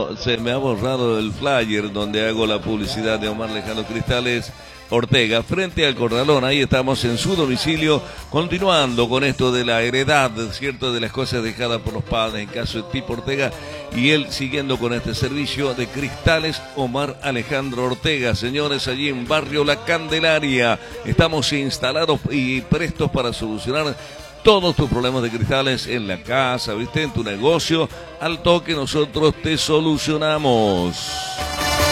se me ha borrado el flyer donde hago la publicidad de Omar Alejandro Cristales Ortega, frente al Corralón. Ahí estamos en su domicilio, continuando con esto de la heredad, ¿cierto? De las cosas dejadas por los padres, en caso de Tipo Ortega, y él siguiendo con este servicio de Cristales Omar Alejandro Ortega. Señores, allí en Barrio La Candelaria, estamos instalados y prestos para solucionar todos tus problemas de cristales en la casa, ¿viste? En tu negocio, al toque nosotros te solucionamos.